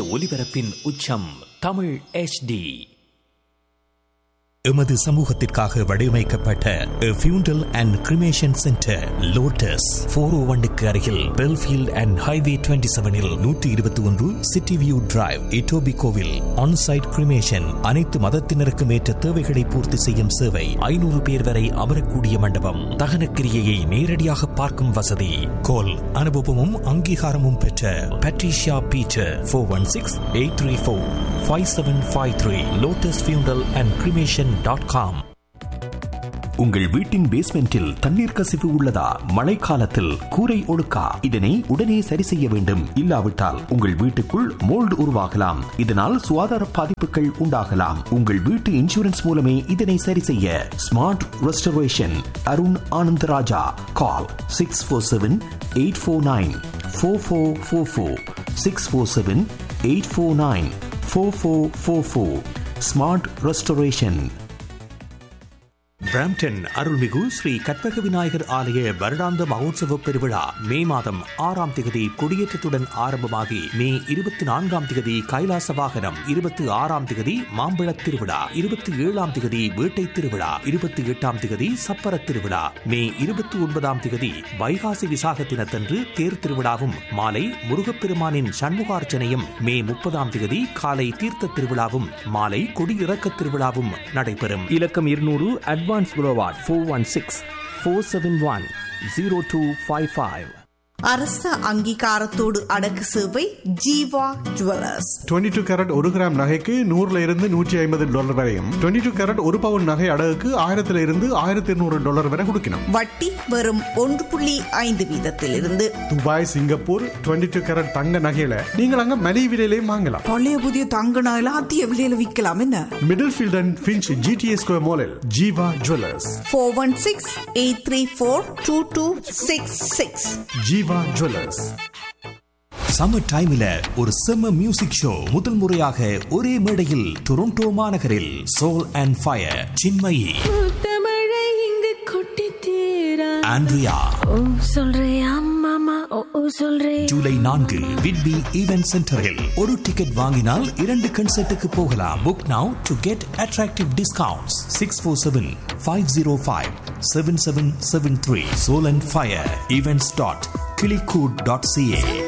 ஒலிபரப்பின் உச்சம் தமிழ் HD. எமது சமூகத்திற்காக வடிவமைக்கப்பட்ட ஃபியூண்டல் அண்ட் கிரிமேஷன் சென்டர் லோட்டஸ் 401க்கு அருகில் Belfield and highway 27இல் 121 city view drive இட்டோபிகோவில் on-site cremation. அனைத்து மதத்தினருக்கும் ஏற்ற தேவைகளை பூர்த்தி செய்யும் சேவை. 500 பேர் வரை அமரக்கூடிய மண்டபம். தகன கிரியையை நேரடியாக பார்க்கும் வசதி. கோல் அனுபவமும் அங்கீகாரமும் பெற்ற பட்ரிஷியா பீட்டர் 416-834-5753 லோட்டஸ் ஃபியூண்டல் அண்ட் கிரிமேஷன் .com. உங்கள் வீட்டின் பேஸ்மெண்டில் தண்ணீர் கசிவு உள்ளதா? மழைக்காலத்தில் கூரை ஒழுக்கா? இதனை உடனே சரி செய்ய வேண்டும். இல்லாவிட்டால் உங்கள் வீட்டுக்குள் மோல்டு உருவாகலாம். இதனால் சுகாதார பாதிப்புகள் உண்டாகலாம். உங்கள் வீட்டு இன்சூரன்ஸ் மூலமே இதனை சரி செய்ய. Smart restoration Arun Anandaraja. கால் 647-849-4444 647-849-4444. Smart restoration. பிராம்டன் அருள்மிகு ஸ்ரீ கற்பக விநாயகர் ஆலய வருடாந்த மகோத்சவ பெருவிழா மே மாதம் 6ஆம் திகதி கொடியேற்றத்துடன் ஆரம்பமாகி மே 24ஆம் திகதி கைலாச வாகனம், 26ஆம் திகதி மாம்பழத் திருவிழா, 27ஆம் திகதி வேட்டை திருவிழா, 28ஆம் திகதி சப்பர திருவிழா, மே 29ஆம் திகதி வைகாசி விசாக தினத்தன்று தேர் திருவிழாவும் மாலை முருகப்பெருமானின் சண்முகார்ச்சனையும், மே 30ஆம் திகதி காலை தீர்த்த திருவிழாவும் மாலை கொடியிறக்க திருவிழாவும் நடைபெறும். இலக்கம் 200 அட்வான்ஸ் புரோவார்ட் 416-471-0255. அரச அங்கீகாரத்தோடு அடக்கு சேவை ஜீவா ஜுவல்லர்ஸ். 22 கேரட் 1 கிராம் நகைக்கு $100 வரையும், 22 கேரட் 1 பவுன் நகை அடகுக்கு $1,000 வரை கொடுக்கணும். வட்டி வெறும் 1.5% துபாய், சிங்கப்பூர் 22 கேரட் தங்க நகையில நீங்கள் அங்க மலிவு விலையிலையும் வாங்கலாம். பழைய புதிய தங்க நகையில அதிக விலையில விற்கலாம். என்ன middle field and Finch GTA square மாலில் Jeeva jewellers. 416-834-2266. Jeeva jewellers. Summer டைம்ல ஒரு செம்ம மியூசிக் ஷோ முதல் முறையாக ஒரே மேடையில் டொரண்டோ மாநகரில் soul and fire Chinmayi, Andrea, July 4 Whitby event சென்டரில் ஒரு டிக்கெட் வாங்கினால் 2 கன்சர்ட்டுக்கு போகலாம். Book now to get attractive discounts. 647-505-7773. Soul and Fire Events.kilikud.ca.